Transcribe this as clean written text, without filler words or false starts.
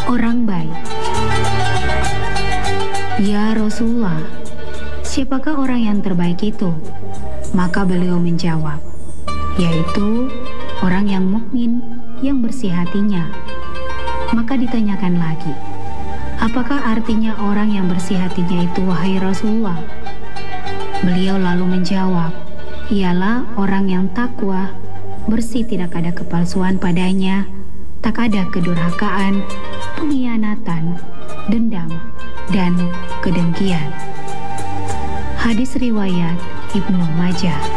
Orang baik. Ya Rasulullah, siapakah orang yang terbaik itu? Maka beliau menjawab, yaitu orang yang mukmin, yang bersih hatinya. Maka ditanyakan lagi, apakah artinya orang yang bersih hatinya itu, wahai Rasulullah? Beliau lalu menjawab, ialah orang yang takwa, bersih, tidak ada kepalsuan padanya, tak ada kedurhakaan, pengkhianatan, dendam, dan kedengkian. Hadis riwayat Ibnu Majah.